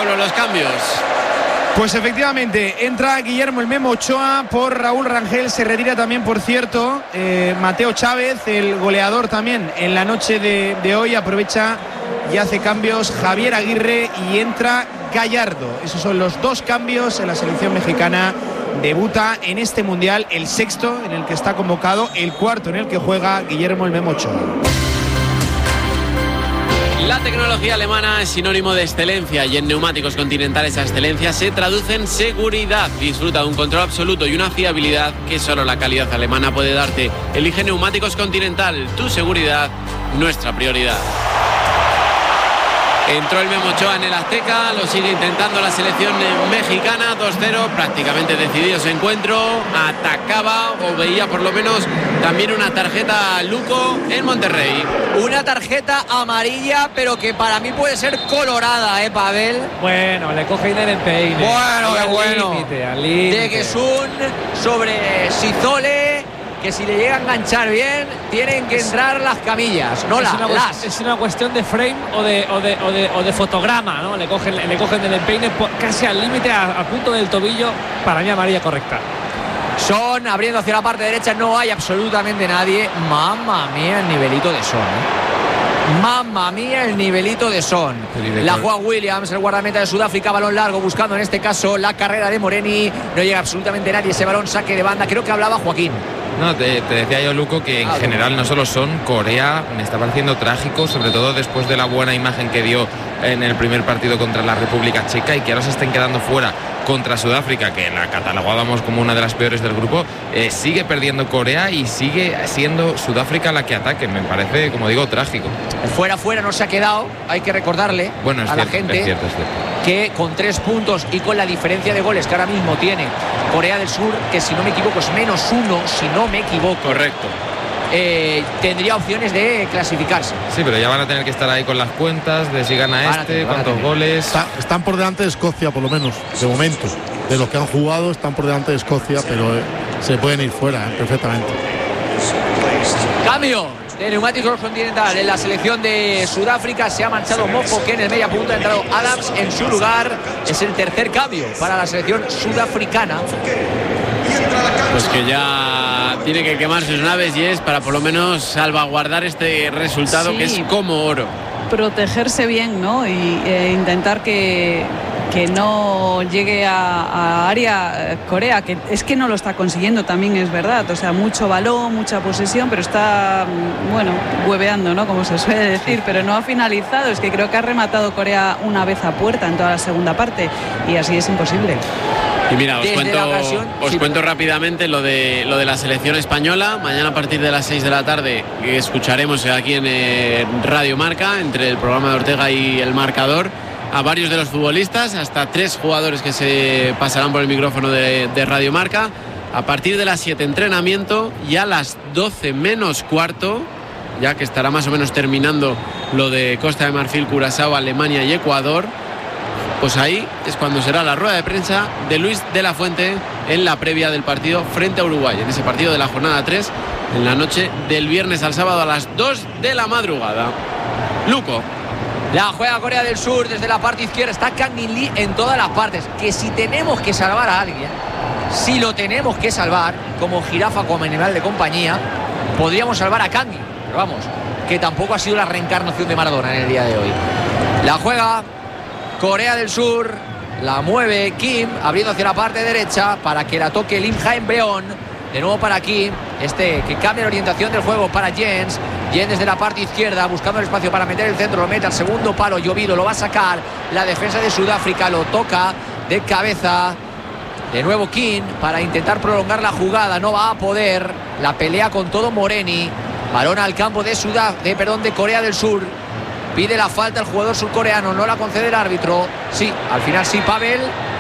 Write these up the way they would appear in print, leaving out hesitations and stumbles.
Pablo, los cambios. Pues efectivamente, entra Guillermo el Memo Ochoa por Raúl Rangel, se retira también, por cierto, Mateo Chávez, el goleador también en la noche de hoy, aprovecha y hace cambios Javier Aguirre y entra Gallardo. Esos son los dos cambios en la selección mexicana. Debuta en este Mundial, el sexto en el que está convocado, el cuarto en el que juega Guillermo el Memo Ochoa. La tecnología alemana es sinónimo de excelencia y en Neumáticos Continental esa excelencia se traduce en seguridad. Disfruta de un control absoluto y una fiabilidad que solo la calidad alemana puede darte. Elige Neumáticos Continental, tu seguridad, nuestra prioridad. Entró el Memo Ochoa en el Azteca, lo sigue intentando la selección mexicana, 2-0, prácticamente decidido ese encuentro, atacaba o veía por lo menos también una tarjeta a Luco en Monterrey. Una tarjeta amarilla, pero que para mí puede ser colorada, Pavel. Bueno, le coge en el peine. Bueno, qué bueno. Al límite. De Gesun sobre Sizole, que si le llega a enganchar bien, tienen que entrar las camillas, no las. Es una cuestión de frame o de fotograma, ¿no? Le cogen del empeine casi al límite, a punto del tobillo. Para mí amarilla correcta. Son abriendo hacia la parte derecha, no hay absolutamente nadie. Mamma mía el nivelito de Son, Mamma mía el nivelito de Son. La juega Williams, el guardameta de Sudáfrica, balón largo, buscando en este caso la carrera de Moreni. No llega absolutamente nadie, ese balón, saque de banda. Creo que hablaba Joaquín. No, te decía yo, Luco, que en general no solo Son, Corea me está pareciendo trágico, sobre todo después de la buena imagen que dio en el primer partido contra la República Checa y que ahora se estén quedando fuera contra Sudáfrica, que la catalogábamos como una de las peores del grupo. Sigue perdiendo Corea y sigue siendo Sudáfrica la que ataque. Me parece, como digo, trágico. Fuera no se ha quedado, hay que recordarle a la gente es cierto. Que con 3 puntos y con la diferencia de goles que ahora mismo tiene Corea del Sur, que si no me equivoco es -1, si no me equivoco. Correcto. Tendría opciones de clasificarse. Sí, pero ya van a tener que estar ahí con las cuentas de si gana cuántos goles. Están por delante de Escocia, por lo menos, de momento. De los que han jugado están por delante de Escocia, pero se pueden ir fuera perfectamente. Cambio de Neumáticos Continental en la selección de Sudáfrica. Se ha marchado Mofo, que en el media punta ha entrado Adams en su lugar. Es el tercer cambio para la selección sudafricana. Pues que ya tiene que quemar sus naves y es para por lo menos salvaguardar este resultado, sí, que es como oro. Protegerse bien, ¿no? Y intentar que no llegue a área Corea, que es que no lo está consiguiendo, también es verdad. O sea, mucho balón, mucha posesión, pero está, bueno, hueveando, ¿no? Como se suele decir, pero no ha finalizado. Es que creo que ha rematado Corea una vez a puerta en toda la segunda parte y así es imposible. Y mira, os cuento rápidamente lo de la selección española. Mañana a partir de las 6 de la tarde escucharemos aquí en Radio Marca, entre el programa de Ortega y El Marcador, a varios de los futbolistas, hasta 3 jugadores que se pasarán por el micrófono de Radio Marca. A partir de las 7 entrenamiento y a las 12 menos cuarto, ya que estará más o menos terminando lo de Costa de Marfil, Curazao, Alemania y Ecuador. Pues ahí es cuando será la rueda de prensa de Luis de la Fuente en la previa del partido frente a Uruguay, en ese partido de la jornada 3, en la noche del viernes al sábado a las 2 de la madrugada. Luco. La juega Corea del Sur desde la parte izquierda. Está Kang Min Lee en todas las partes. Que si tenemos que salvar a alguien, si lo tenemos que salvar, como jirafa, como animal de compañía, podríamos salvar a Kang Min. Pero vamos, que tampoco ha sido la reencarnación de Maradona en el día de hoy. La juega Corea del Sur, la mueve Kim, abriendo hacia la parte derecha para que la toque Lim Jae-beon. De nuevo para aquí, que cambia la orientación del juego para Jens. Jens desde la parte izquierda, buscando el espacio para meter el centro, lo mete al segundo palo, Llovido lo va a sacar. La defensa de Sudáfrica lo toca de cabeza. De nuevo Kim para intentar prolongar la jugada, no va a poder. La pelea con todo Moreni. Balón al campo de Corea del Sur. Pide la falta el jugador surcoreano, no la concede el árbitro. Sí, al final sí, Pavel.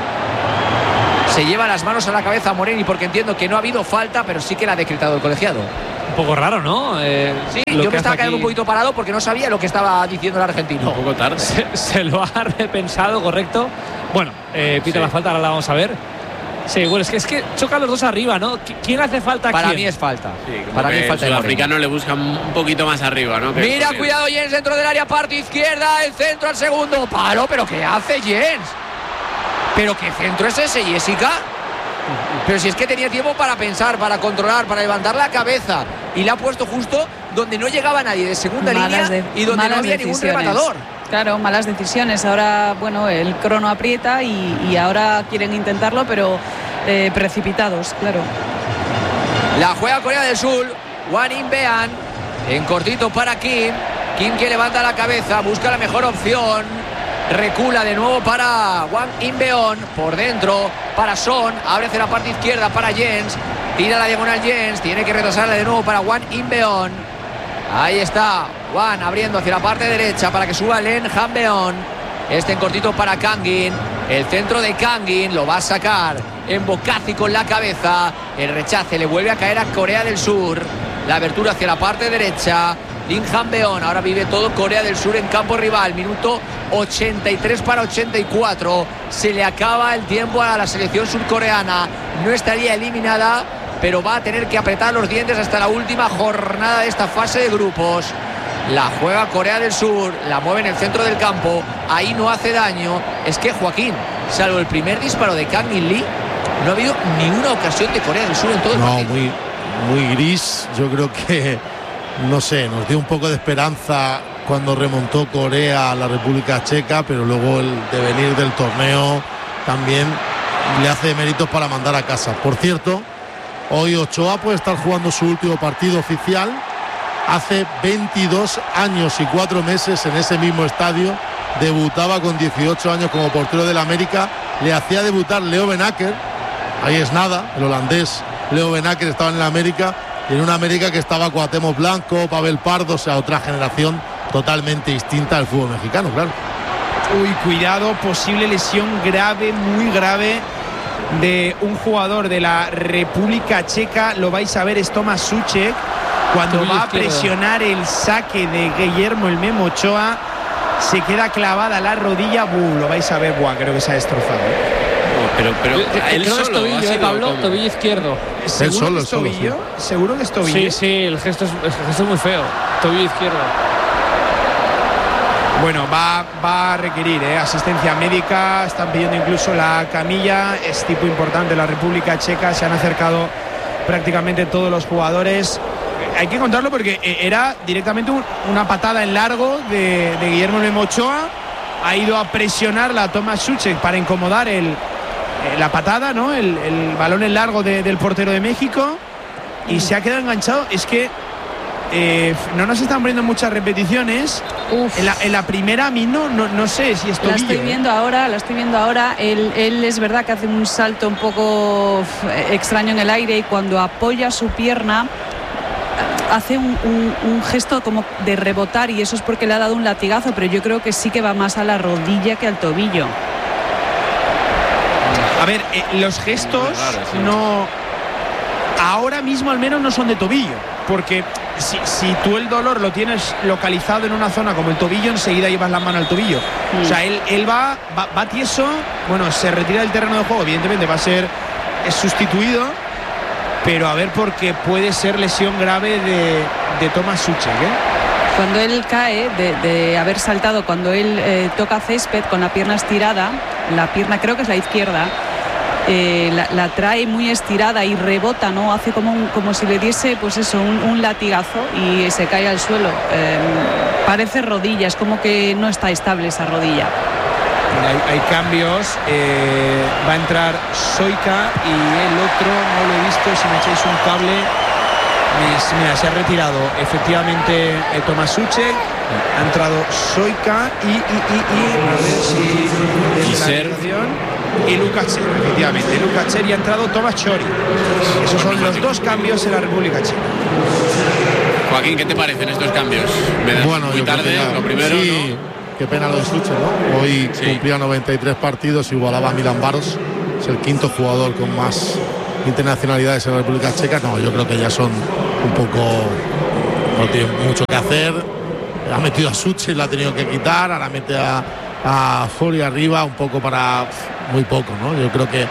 Se lleva las manos a la cabeza Moreni porque entiendo que no ha habido falta, pero sí que la ha decretado el colegiado. Un poco raro, ¿no? Sí, yo me estaba quedando un poquito parado porque no sabía lo que estaba diciendo el argentino. Un poco tarde. Se lo ha repensado, correcto. Bueno, pita la falta, ahora la vamos a ver. Sí, bueno, es que chocan los dos arriba, ¿no? ¿Quién hace falta? Para quién? mí es falta. Sí, para mí es falta. El sudafricano le busca un poquito más arriba, ¿no? Mira, cuidado Jens dentro del área, parte izquierda, el centro al segundo palo. ¿Pero qué hace Jens? ¿Pero qué centro es ese, Jessica? Pero si es que tenía tiempo para pensar, para controlar, para levantar la cabeza. Y la ha puesto justo donde no llegaba nadie de segunda línea y donde no había ningún rematador. Claro, malas decisiones. Ahora, bueno, el crono aprieta y ahora quieren intentarlo, pero precipitados, claro. La juega Corea del Sur. Hwang In-beom en cortito para Kim. Kim que levanta la cabeza, busca la mejor opción. Recula de nuevo para Hwang In-beom. Por dentro para Son. Abre hacia la parte izquierda para Jens. Tira la diagonal Jens. Tiene que retrasarla de nuevo para Hwang In-beom. Ahí está Hwang abriendo hacia la parte derecha para que suba Len Han-beom. Este en cortito para Kangin. El centro de Kangin lo va a sacar en Bocazzi con la cabeza. El rechace le vuelve a caer a Corea del Sur. La abertura hacia la parte derecha. Lim Han-beom. Ahora vive todo Corea del Sur en campo rival. Minuto 83 para 84. Se le acaba el tiempo a la selección surcoreana. No estaría eliminada, pero va a tener que apretar los dientes hasta la última jornada de esta fase de grupos. La juega Corea del Sur, la mueve en el centro del campo, ahí no hace daño. Es que Joaquín, salvo el primer disparo de Kang Min Lee, no ha habido ni una ocasión de Corea del Sur en todo el partido. Muy gris. Yo creo que, no sé, nos dio un poco de esperanza cuando remontó Corea a la República Checa, pero luego el devenir del torneo también le hace méritos para mandar a casa. Por cierto, hoy Ochoa puede estar jugando su último partido oficial. Hace 22 años y 4 meses en ese mismo estadio debutaba con 18 años como portero del América. Le hacía debutar Leo Benaker. Ahí es nada, el holandés Leo Benaker estaba en el América, y en una América que estaba Cuauhtémoc Blanco, Pavel Pardo, o sea, otra generación totalmente distinta al fútbol mexicano, claro. Uy, cuidado, posible lesión grave, muy grave, de un jugador de la República Checa. Lo vais a ver, es Tomáš Souček. Cuando va a presionar el saque de Guillermo el Memo Ochoa, se queda clavada la rodilla. Lo vais a ver, creo que se ha destrozado. Pero él creo solo, que es tobillo, Pablo, tobillo izquierdo. ¿Seguro que es tobillo? ¿Seguro que es tobillo? Sí, el gesto es muy feo. Tobillo izquierdo. Bueno, va a requerir asistencia médica. Están pidiendo incluso la camilla. Es tipo importante la República Checa. Se han acercado prácticamente todos los jugadores. Hay que contarlo porque era directamente una patada en largo de Guillermo Memo Ochoa. Ha ido a presionarla a Tomáš Souček para incomodar la patada, ¿no? El balón en largo del portero de México, y se ha quedado enganchado. Es que no nos están poniendo muchas repeticiones. En la primera a mí no sé si es tobillo. La estoy viendo ahora. Él es verdad que hace un salto un poco extraño en el aire, y cuando apoya su pierna hace un gesto como de rebotar, y eso es porque le ha dado un latigazo, pero yo creo que sí que va más a la rodilla que al tobillo. A ver, los gestos no, ahora mismo al menos no son de tobillo, porque si tú el dolor lo tienes localizado en una zona como el tobillo, enseguida llevas la mano al tobillo. O sea, él va tieso. Bueno, se retira del terreno de juego, evidentemente es sustituido, pero a ver, porque puede ser lesión grave de Tomáš Souček, Cuando él cae de haber saltado, cuando él toca césped con la pierna estirada, la pierna creo que es la izquierda, la trae muy estirada y rebota, ¿no? Hace como si le diese, pues eso, un latigazo, y se cae al suelo. Parece rodilla, es como que no está estable esa rodilla. Hay cambios. Va a entrar Soika y el otro no lo he visto. Si me echáis un cable. Mira, se ha retirado efectivamente Tomáš Souček. Ha entrado Soika y a ver si y Lukáčer, efectivamente. Lukáčer, y ha entrado Tomáš Chori. Esos son los dos cambios en la República Checa. Joaquín, ¿qué te parecen estos cambios? Bueno, muy tarde, lo primero, sí, ¿no? Qué pena lo de Souček, ¿no? Hoy cumplía 93 partidos, igualaba a Milan Baros. Es el quinto jugador con más internacionalidades en la República Checa. No, yo creo que ya son un poco, no tiene mucho que hacer. Ha metido a Souček, la ha tenido que quitar. Ahora mete a Fori arriba, un poco para muy poco, ¿no? Yo creo que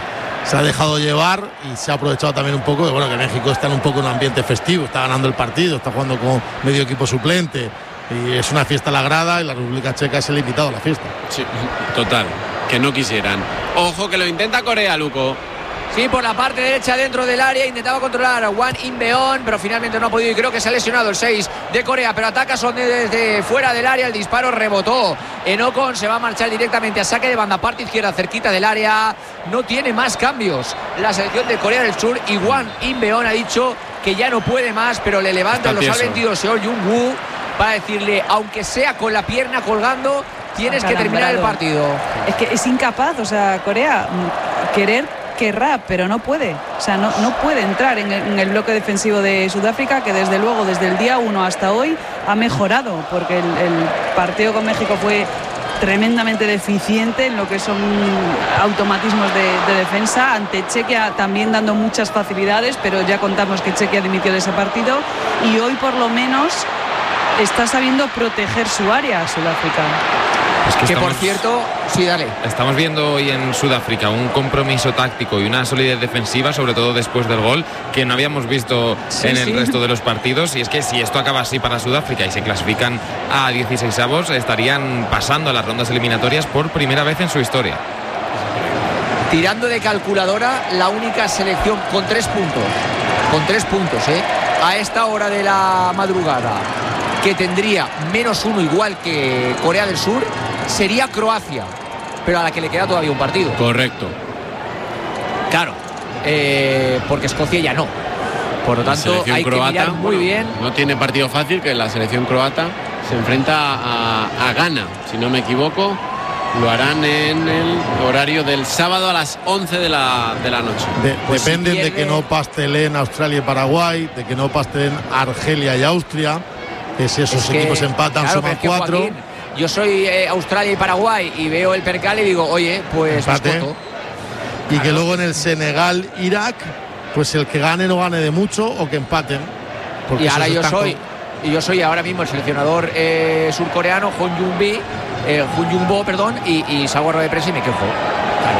se ha dejado llevar y se ha aprovechado también un poco de, que México está en un poco un ambiente festivo, está ganando el partido, está jugando con medio equipo suplente y es una fiesta a la grada y la República Checa es el invitado a la fiesta. Sí, total, que no quisieran. Ojo que lo intenta Corea, Luco. Sí, por la parte derecha dentro del área intentaba controlar a Hwang In-beon, pero finalmente no ha podido y creo que se ha lesionado el 6 de Corea, pero ataca Son desde fuera del área, el disparo rebotó en Ocon, se va a marchar directamente a saque de banda, parte izquierda cerquita del área, no tiene más cambios la selección de Corea del Sur y Hwang In-beon ha dicho que ya no puede más, pero le levantan los al-22 Seo Jung-woo para decirle, aunque sea con la pierna colgando, tienes que terminar el partido. Es que es incapaz, o sea, Corea querrá, pero no puede. O sea, no puede entrar en el bloque defensivo de Sudáfrica, que desde luego, desde el día 1 hasta hoy, ha mejorado, porque el partido con México fue tremendamente deficiente en lo que son automatismos de defensa. Ante Chequia también dando muchas facilidades, pero ya contamos que Chequia dimitió de ese partido y hoy por lo menos está sabiendo proteger su área Sudáfrica. Es que por cierto, sí, dale. Estamos viendo hoy en Sudáfrica un compromiso táctico y una solidez defensiva, sobre todo después del gol, que no habíamos visto en el resto de los partidos. Y es que si esto acaba así para Sudáfrica y se clasifican a 16avos, estarían pasando a las rondas eliminatorias por primera vez en su historia. Tirando de calculadora, la única selección con 3 puntos. Con 3 puntos, a esta hora de la madrugada, que tendría -1 igual que Corea del Sur, sería Croacia, pero a la que le queda todavía un partido. Correcto. Claro, porque Escocia ya no. Por lo tanto, hay croata, que mirar muy bien. No tiene partido fácil, que la selección croata se enfrenta a Ghana, si no me equivoco. Lo harán en el horario del sábado a las 11 de la noche. Dependen de que no pasteleen Australia y Paraguay, de que no pasteleen Argelia y Austria, que si esos equipos empatan suman 4. Joaquín, yo soy Australia y Paraguay y veo el percal y digo, oye, pues empate. Y que luego en el Senegal, Irak, pues el que gane no gane de mucho o que empaten. Y ahora yo soy ahora mismo el seleccionador surcoreano, Jun Jung-bo, y salgo a rueda de prensa y me quejo. Claro.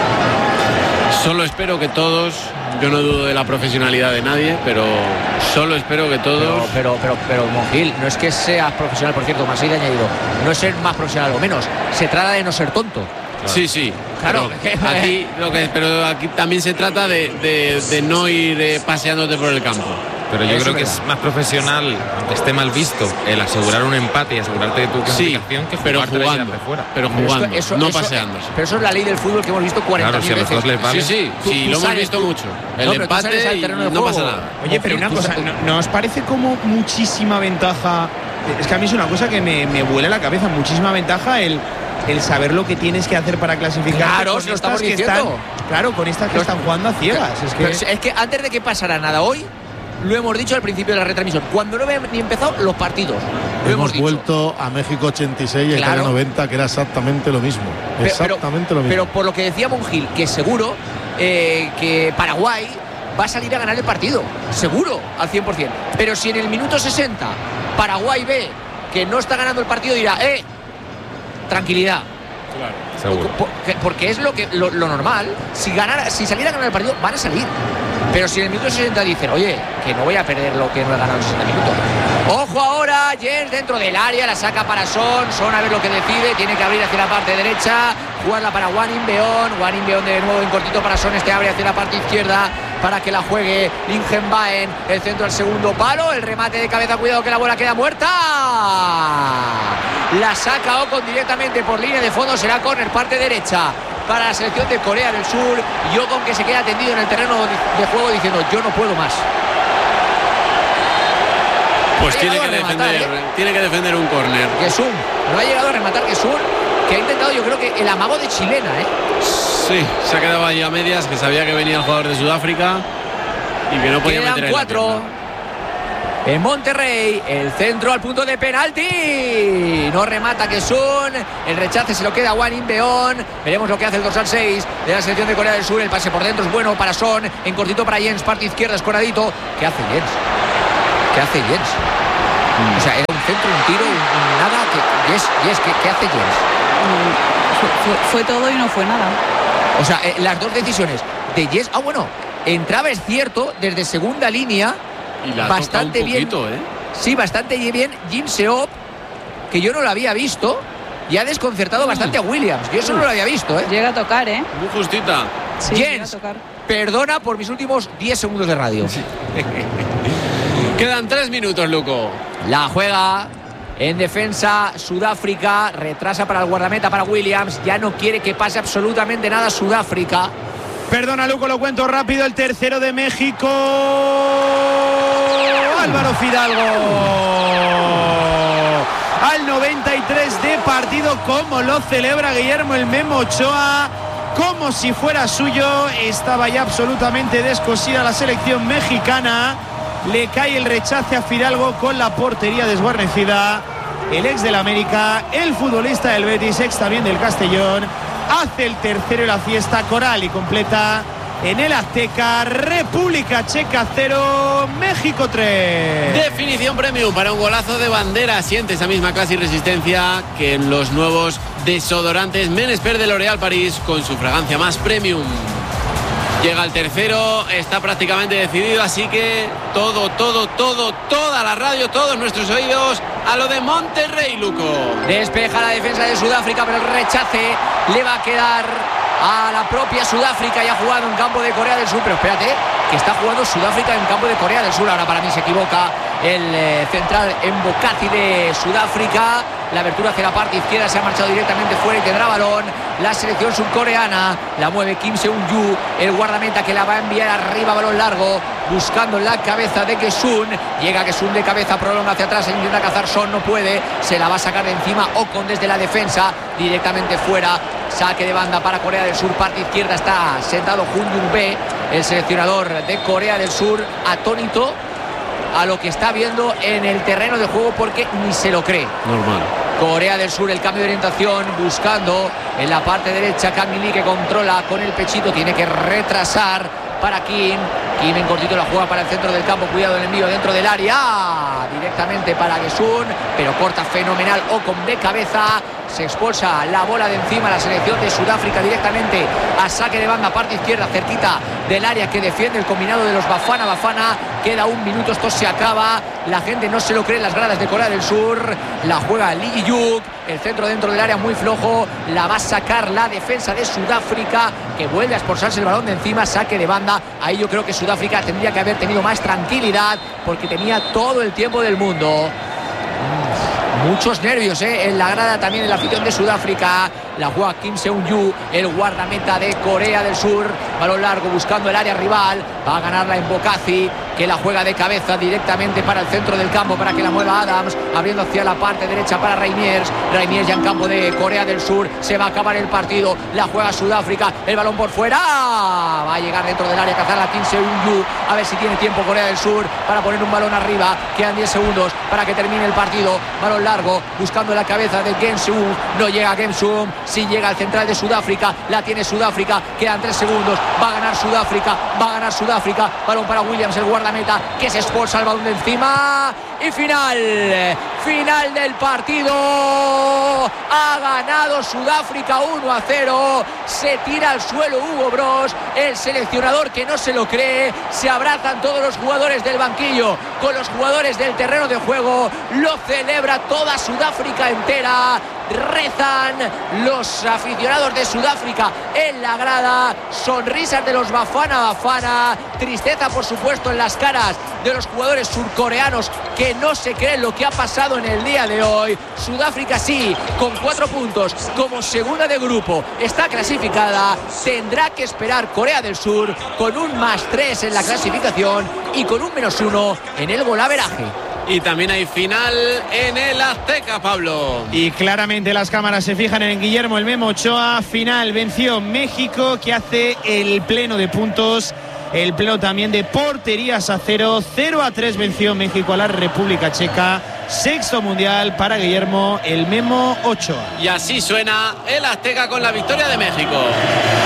Solo espero que todos, yo no dudo de la profesionalidad de nadie, pero solo espero que todos. Pero Monjil, no es que seas profesional, por cierto, más he añadido, no es ser más profesional o menos, se trata de no ser tonto. Claro. Sí, claro. Pero aquí también se trata de no ir paseándote por el campo. Pero yo creo que es más profesional, aunque esté mal visto, el asegurar un empate y asegurarte de tu clasificación, que pero jugando fuera. Pero jugando, no paseándose. Pero eso es la ley del fútbol que hemos visto 40 veces. Vale. Sí, lo hemos visto mucho. El empate y no pasa nada. Oye, pero una cosa, ¿no os parece como muchísima ventaja? Es que a mí es una cosa que me vuela la cabeza, muchísima ventaja el saber lo que tienes que hacer para clasificar. Claro, se lo estamos diciendo. Con estas que están jugando a ciegas. Es que antes de que pasara nada hoy, lo hemos dicho al principio de la retransmisión, cuando no habían ni empezado los partidos. Hemos vuelto a México 86 y Italia 90, que era exactamente lo mismo. Pero por lo que decía Monjil, que seguro que Paraguay va a salir a ganar el partido. Seguro, al 100%. Pero si en el minuto 60 Paraguay ve que no está ganando el partido, dirá, tranquilidad. Claro, seguro. Porque es lo normal. Si saliera a ganar el partido, van a salir. Pero si en el minuto 60 dicen, oye, que no voy a perder lo que no he ganado en 60 minutos. Ojo ahora, Jens dentro del área, la saca para Son a ver lo que decide, tiene que abrir hacia la parte derecha, jugarla para Hwang In-beon de nuevo en cortito para Son, abre hacia la parte izquierda para que la juegue Lingenbaen, el centro al segundo palo, el remate de cabeza, cuidado que la bola queda muerta. La saca Ocon directamente por línea de fondo, será córner parte derecha para la selección de Corea del Sur, y Ocon que se queda tendido en el terreno de juego diciendo, yo no puedo más. Pues tiene que defender un córner. Gesún, no ha llegado a rematar Gesún, que ha intentado, yo creo que el amago de chilena, Sí, se ha quedado ahí a medias, que sabía que venía el jugador de Sudáfrica y que no podía meter en 4 en Monterrey, el centro al punto de penalti, no remata Gesún, el rechace se lo queda Hwang In-beon, veremos lo que hace el dorsal 6 de la selección de Corea del Sur, el pase por dentro es bueno para Son, en cortito para Jens, parte izquierda, escoradito. ¿Qué hace Jens? O sea, era un centro, un tiro, nada. ¿Qué hace Jens? Fue todo y no fue nada. O sea, las dos decisiones de Yes. Bueno, entraba, es cierto, desde segunda línea. Y la bastante toca un poquito, bien. Sí, bastante bien Jim Seop, que yo no lo había visto. Y ha desconcertado bastante a Williams. Yo eso no lo había visto, Llega a tocar, Muy justita. Sí, Jens, perdona por mis últimos 10 segundos de radio. Sí. Quedan 3 minutos, Luco. La juega en defensa Sudáfrica. Retrasa para el guardameta, para Williams. Ya no quiere que pase absolutamente nada Sudáfrica. Perdona, Luco, lo cuento rápido. El tercero de México. Álvaro Fidalgo. Al 93 de partido, como lo celebra Guillermo el Memo Ochoa, como si fuera suyo. Estaba ya absolutamente descosida la selección mexicana. Le cae el rechace a Fidalgo con la portería desguarnecida. El ex del América, el futbolista del Betis, ex también del Castellón, hace el tercero y la fiesta coral y completa en el Azteca. República Checa 0, México 3. Definición premium para un golazo de Bandera. Siente esa misma clase y resistencia que en los nuevos desodorantes Menesper de L'Oréal París, con su fragancia más premium. Llega el tercero, está prácticamente decidido, así que toda la radio, todos nuestros oídos a lo de Monterrey, Luco. Despeja la defensa de Sudáfrica, pero el rechace le va a quedar a la propia Sudáfrica. Y ha jugado en campo de Corea del Sur, pero espérate, que está jugando Sudáfrica en campo de Corea del Sur. Ahora para mí se equivoca el central Mbokati de Sudáfrica. La abertura hacia la parte izquierda, se ha marchado directamente fuera y tendrá balón la selección surcoreana. La mueve Kim Seung-yu, el guardameta, que la va a enviar arriba, balón largo, buscando la cabeza de Kesun. Llega Kesun de cabeza, prolonga hacia atrás, intenta cazar Son, no puede, se la va a sacar de encima Ocon desde la defensa, directamente fuera. Saque de banda para Corea del Sur, parte izquierda, está sentado Jun Jung-bae, el seleccionador de Corea del Sur, atónito a lo que está viendo en el terreno de juego, porque ni se lo cree. Normal. Corea del Sur, el cambio de orientación, buscando en la parte derecha Kang Min Lee, que controla con el pechito, tiene que retrasar para Kim en cortito, la juega para el centro del campo, cuidado el envío dentro del área, directamente para Kesun, pero corta fenomenal Ocon de cabeza. Se expulsa la bola de encima la selección de Sudáfrica directamente a saque de banda, parte izquierda, cerquita del área que defiende el combinado de los Bafana. Queda un minuto, esto se acaba. La gente no se lo cree en las gradas de Corea del Sur. La juega Lee Ji-yuk, el centro dentro del área muy flojo. La va a sacar la defensa de Sudáfrica, que vuelve a expulsarse el balón de encima, saque de banda. Ahí yo creo que Sudáfrica tendría que haber tenido más tranquilidad, porque tenía todo el tiempo del mundo. Muchos nervios en la grada, también en la afición de Sudáfrica. La juega Kim Seung-yu, el guardameta de Corea del Sur. Balón largo buscando el área rival. Va a ganarla en Mbokati, que la juega de cabeza directamente para el centro del campo, para que la mueva Adams, abriendo hacia la parte derecha para Reiniers ya en campo de Corea del Sur. Se va a acabar el partido. La juega Sudáfrica, el balón por fuera. Va a llegar dentro del área, cazar a Kim Seung-yu. A ver si tiene tiempo Corea del Sur para poner un balón arriba. Quedan 10 segundos para que termine el partido. Balón largo buscando la cabeza de Gemsung. No llega Gemsung. Si llega al central de Sudáfrica, la tiene Sudáfrica, quedan 3 segundos, va a ganar Sudáfrica, balón para Williams, el guardameta, que se expulsa el balón de encima. Y final del partido. Ha ganado Sudáfrica 1-0. Se tira al suelo Hugo Broos, el seleccionador, que no se lo cree. Se abrazan todos los jugadores del banquillo con los jugadores del terreno de juego. Lo celebra toda Sudáfrica entera. Rezan los aficionados de Sudáfrica en la grada. Sonrisas de los Bafana. Tristeza, por supuesto, en las caras de los jugadores surcoreanos, que no se creen lo que ha pasado en el día de hoy. Sudáfrica sí, con 4 puntos, como segunda de grupo, está clasificada. Tendrá que esperar Corea del Sur con un +3 en la clasificación y con un -1 en el golaveraje. Y también hay final en el Azteca, Pablo. Y claramente las cámaras se fijan en Guillermo el Memo Ochoa. Final, venció México, que hace el pleno de puntos, el pleno también de porterías a 0. 0-3 venció México a la República Checa. Sexto mundial para Guillermo el Memo Ochoa. Y así suena el Azteca con la victoria de México.